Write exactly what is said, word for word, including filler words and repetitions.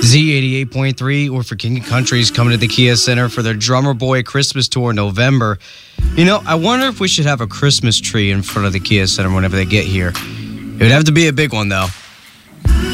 Z eighty-eight point three, or for King of Country's coming to the Kia Center for their Drummer Boy Christmas Tour in November. You know, I wonder if we should have a Christmas tree in front of the Kia Center whenever they get here. It would have to be a big one, though.